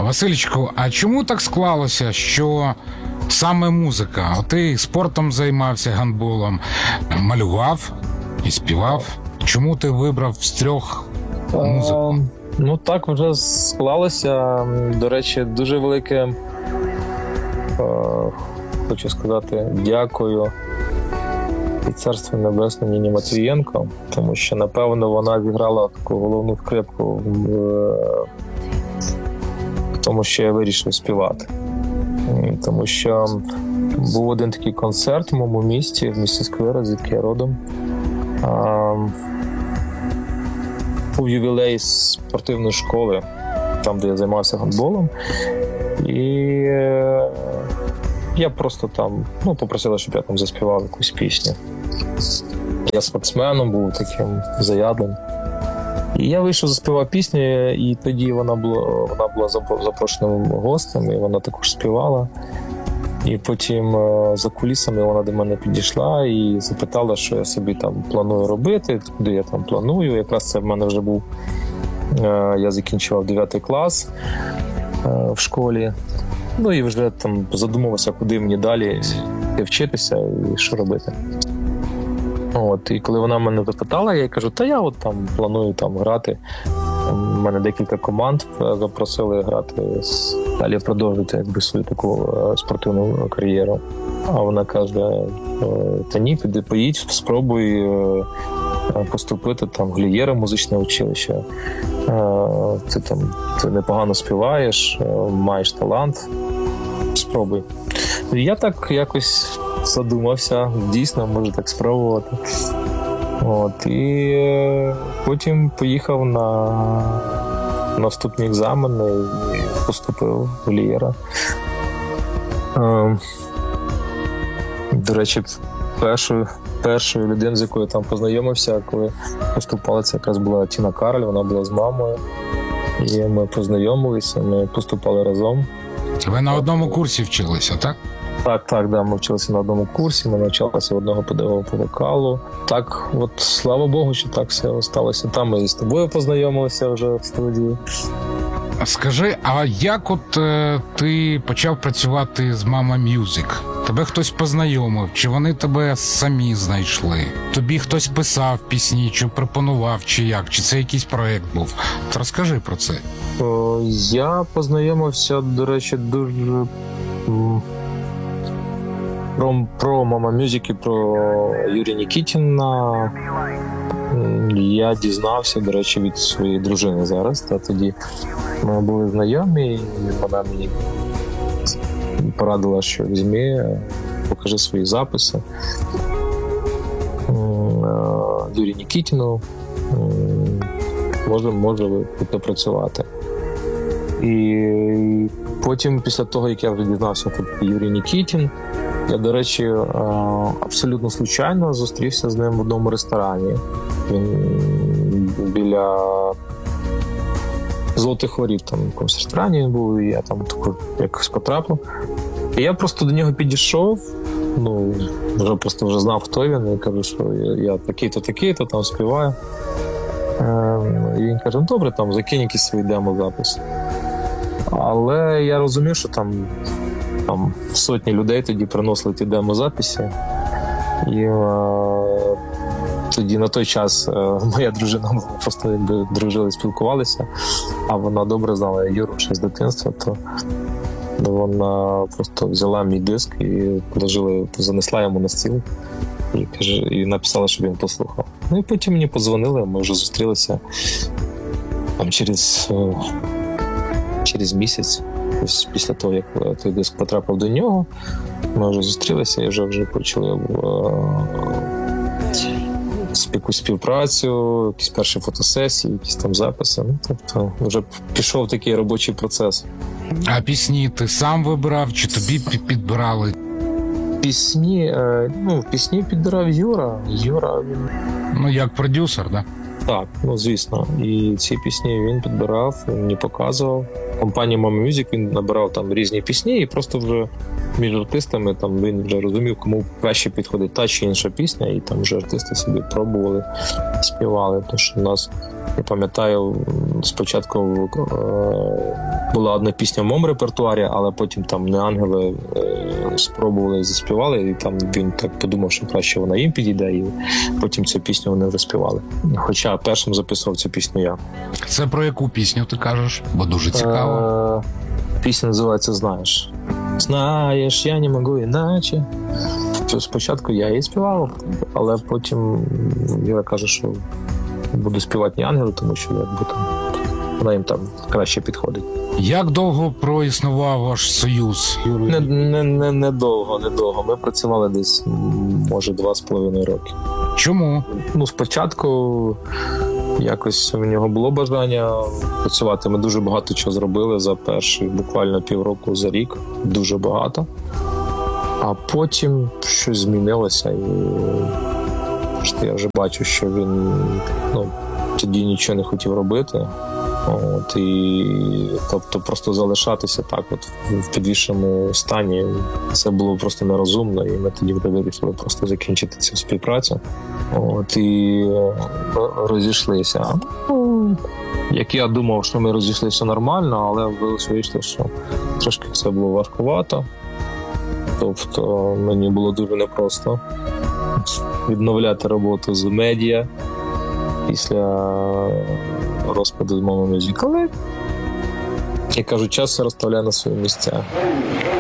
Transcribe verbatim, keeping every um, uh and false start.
Васильчику, а чому так склалося, що саме музика? Ти спортом займався, гандболом, малював і співав. Чому ти вибрав з трьох музику? Ну так вже склалося. До речі, дуже велике, хочу сказати, дякую і Царство Небесне Ніні Матвієнко, тому що, напевно, вона зіграла таку головну скрипку в тому, що я вирішив співати. Тому що був один такий концерт в моєму місті, в місті Сквера, звідки я родом. Був ювілей спортивної школи, там, де я займався гандболом. І я просто там, ну, попросила, щоб я там заспівав якусь пісню. Я спортсменом був таким заядлим. І я вийшов, заспівав пісню, і тоді вона була, вона була запрошеним гостем, і вона також співала. І потім за кулісами вона до мене підійшла і запитала, що я собі там планую робити, куди я там планую. Якраз це в мене вже був, я закінчував дев'ятий клас в школі. Ну і вже там задумувався, куди мені далі вчитися і що робити. От, і коли вона мене запитала, я їй кажу, та я от там планую там грати. У мене декілька команд запросили грати, далі продовжити якби свою таку спортивну кар'єру. А вона каже, та ні, піди, поїдь, спробуй поступити там в Глієра музичне училище. Ти там ти непогано співаєш, маєш талант, спробуй. І я так якось задумався, дійсно, може так спробувати. От, і потім поїхав на наступні екзамени і поступив в Глієра. До речі, першою, першою людиною, з якою я там познайомився, коли поступала, це якраз була Тіна Кароль, вона була з мамою. І ми познайомилися, ми поступали разом. Ви на одному курсі вчилися, так? Так, так, да, ми вчилися на одному курсі, ми навчалися в одного педагога по вокалу. Так, от, слава Богу, що так все сталося. Там ми і з тобою познайомилися вже в студії. Скажи, а як от е, ти почав працювати з Mama Music? Тебе хтось познайомив, чи вони тебе самі знайшли? Тобі хтось писав пісні, чи пропонував, чи як? Чи це якийсь проєкт був? То розкажи про це. О, я познайомився, до речі, дуже... Про, про Mama Music і про Юрія Нікітіна я дізнався, до речі, від своєї дружини зараз. Та тоді ми були знайомі, і вона мені порадила, що візьми, покажи свої записи Юрію Нікітіну, може, може ви працювати. І потім, після того, як я вже дізнався, що Юрій Нікітін, я, до речі, абсолютно случайно зустрівся з ним в одному ресторані. Він біля Золотих Воріт, там в якомусь ресторані він був, і я там тако якось потрапив. І я просто до нього підійшов, ну, вже просто вже знав, хто він, і кажу, що я, я такий-то, такий-то, там співаю. І він каже, ну добре, там закинь якісь свої демо-записи. Але я розумів, що там Там сотні людей тоді приносили ті демозаписи. І е, тоді на той час е, моя дружина просто якби дружили, спілкувалися, а вона добре знала Юру ще з дитинства, то вона просто взяла мій диск і положила, занесла йому на стіл і, каже, і написала, щоб він послухав. Ну і потім мені подзвонили, ми вже зустрілися там через, е, через місяць. Ось після того, як той диск потрапив до нього, ми вже зустрілися і вже вже почали якусь співпрацю, якісь перші фотосесії, якісь там записи. Ну, тобто вже пішов такий робочий процес. А пісні ти сам вибирав, чи тобі підбирали? Пісні, ну, пісні підбирав Юра. Юра, він... Ну, як продюсер, да? Так, ну, звісно. І ці пісні він підбирав, він мені показував. компанії Mama Music він набирав там різні пісні, і просто вже між артистами там він вже розумів, кому краще підходить та чи інша пісня, і там вже артисти собі пробували, співали. Тому що в нас, я пам'ятаю, спочатку е, була одна пісня в моєму репертуарі, але потім там не ангели е, спробували і заспівали, і там він так подумав, що краще вона їм підійде, і потім цю пісню вони вже співали. Хоча першим записував цю пісню я. Це про яку пісню ти кажеш? Бо дуже цікаво. Е, пісня називається «Знаєш». Знаєш, я не можу іначе. Спочатку я її співав, але потім Юра каже, що буду співати не ангели, тому що якби там вона їм там краще підходить. Як довго проіснував ваш союз? Не, не, не, не довго, не довго. Ми працювали десь, може, два з половиною роки. Чому? Ну, спочатку якось в нього було бажання працювати. Ми дуже багато чого зробили за перші буквально півроку, за рік. Дуже багато. А потім щось змінилося, і я вже бачу, що він ну, тоді нічого не хотів робити. От, і, тобто просто залишатися так от в підвішеному стані, це було просто нерозумно, і ми тоді вирішили просто закінчити цю співпрацю. От, і розійшлися. Ну, як я думав, що ми розійшлися нормально, але вийшло, що трошки це було важкувато. Тобто мені було дуже непросто відновляти роботу з медіа після розпаду з Mama Music. Але, я кажу, час все розставляє на свої місця.